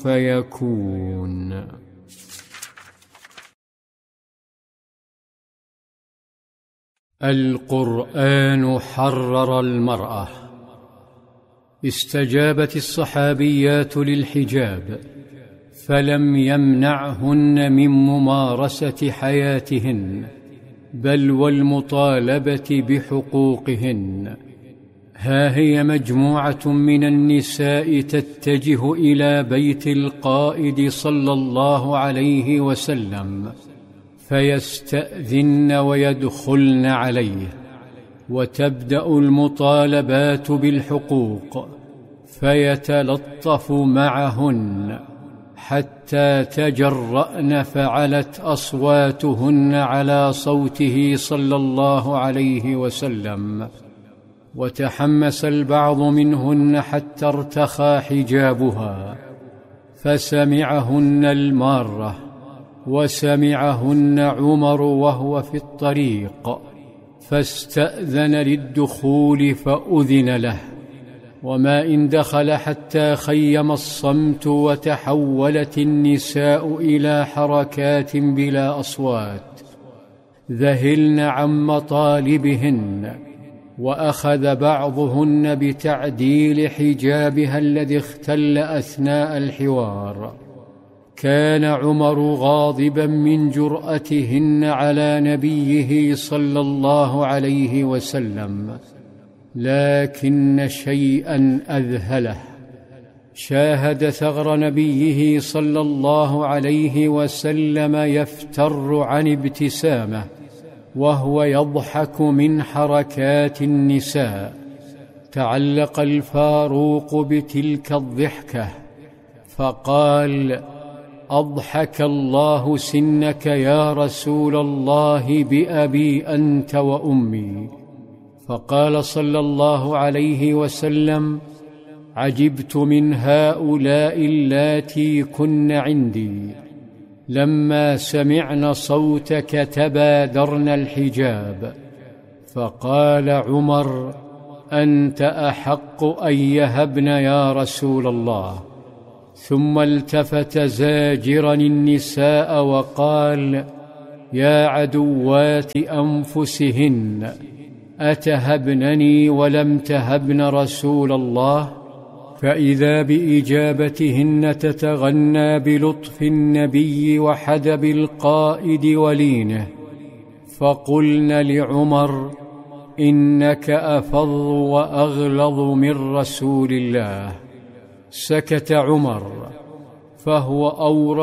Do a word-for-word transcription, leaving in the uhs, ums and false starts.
فيكون. القرآن حرر المرأة. استجابت الصحابيات للحجاب، فلم يمنعهن من ممارسة حياتهن، بل والمطالبة بحقوقهن. ها هي مجموعة من النساء تتجه إلى بيت القائد صلى الله عليه وسلم، فيستأذن ويدخلن عليه، وتبدأ المطالبات بالحقوق، فيتلطف معهن حتى تجرأن، فعلت أصواتهن على صوته صلى الله عليه وسلم، وتحمس البعض منهن حتى ارتخى حجابها، فسمعهن المارة، وسمعهن عمر وهو في الطريق، فاستأذن للدخول فأذن له. وما إن دخل حتى خيم الصمت، وتحولت النساء إلى حركات بلا أصوات، ذهلن عن مطالبهن، وأخذ بعضهن بتعديل حجابها الذي اختل أثناء الحوار. كان عمر غاضبا من جرأتهن على نبيه صلى الله عليه وسلم، لكن شيئا أذهله. شاهد ثغر نبيه صلى الله عليه وسلم يفتر عن ابتسامه، وهو يضحك من حركات النساء. تعلق الفاروق بتلك الضحكة فقال: أضحك الله سنك يا رسول الله بأبي أنت وأمي. فقال صلى الله عليه وسلم: عجبت من هؤلاء اللاتي كن عندي، لما سمعن صوتك تبادرن الحجاب. فقال عمر: أنت أحق أن يهبن يا رسول الله. ثم التفت زاجرا النساء وقال: يا عدوات أنفسهن، أتهبنني ولم تهبن رسول الله؟ فإذا بإجابتهن تتغنى بلطف النبي وحدب القائد ولينه، فقلن لعمر: إنك أفظ وأغلظ من رسول الله. سكت عمر، فهو أورى